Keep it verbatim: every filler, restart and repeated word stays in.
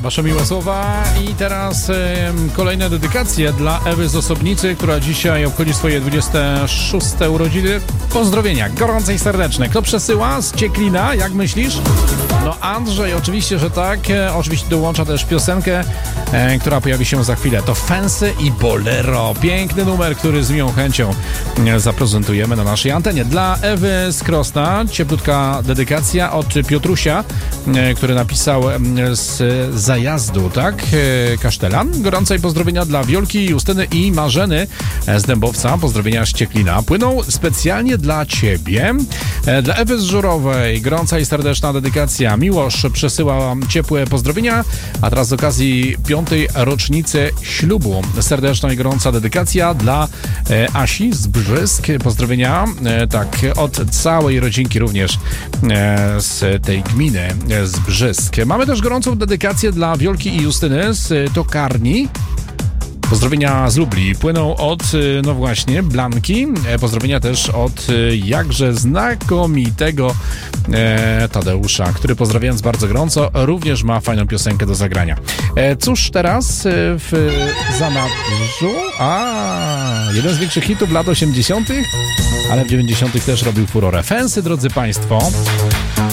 wasze miłe słowa i teraz y, kolejne dedykacje dla Ewy z Osobnicy, która dzisiaj obchodzi swoje dwudzieste szóste urodziny. Pozdrowienia gorące i serdeczne. Kto przesyła? Z Cieklina, jak myślisz? No Andrzej, oczywiście, że tak. E, oczywiście dołącza też piosenkę, e, która pojawi się za chwilę. To Fancy i Bolero. Piękny numer, który z miłą chęcią e, zaprezentujemy na naszej antenie. Dla Ewy z Krosna cieplutka dedykacja od Piotrusia, e, który napisał e, z Zajazdu, tak? E, Kasztelan. Gorące pozdrowienia dla Wiolki, Justyny i Marzeny e, z Dębowca. Pozdrowienia z Cieklina. Płyną specjalnie dla ciebie. E, dla Ewy z Żurowej. Gorąca i serdeczna dedykacja. Miłosz przesyła ciepłe pozdrowienia, a teraz z okazji piątej rocznicy ślubu serdeczna i gorąca dedykacja dla e, Asi z Brzysk. Pozdrowienia e, tak od całej rodzinki również e, z tej gminy e, z Brzysk. Mamy też gorącą dedykację dla Wiolki i Justyny z Tokarni. Pozdrowienia z Lubli płyną od, no właśnie, Blanki. Pozdrowienia też od jakże znakomitego e, Tadeusza, który pozdrawiając bardzo gorąco również ma fajną piosenkę do zagrania. E, cóż teraz w zanadrzu? A, jeden z większych hitów lat osiemdziesiątych, ale w dziewięćdziesiątych też robił furorę. Fancy, drodzy Państwo.